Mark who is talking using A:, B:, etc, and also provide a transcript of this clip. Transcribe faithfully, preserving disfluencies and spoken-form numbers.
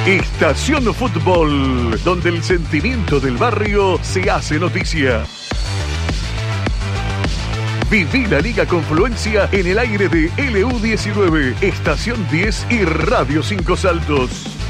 A: Estación Fútbol, donde el sentimiento del barrio se hace noticia. Viví la Liga Confluencia en el aire de L U diecinueve, Estación diez y Radio Cinco Saltos.